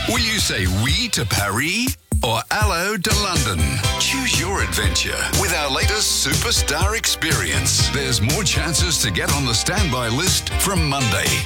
Will you say oui to Paris or hello to London? Choose your adventure with our latest Superstar experience. There's more chances to get on the standby list from Monday.